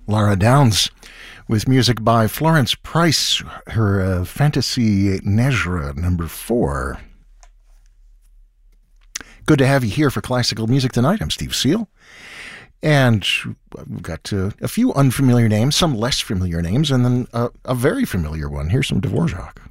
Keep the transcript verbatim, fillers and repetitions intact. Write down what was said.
Lara Downs with music by Florence Price, her uh, Fantasy Nejra number four. Good to have you here for Classical Music tonight. I'm Steve Seal. And we've got uh, a few unfamiliar names, some less familiar names, and then uh, a very familiar one. Here's some Dvorak.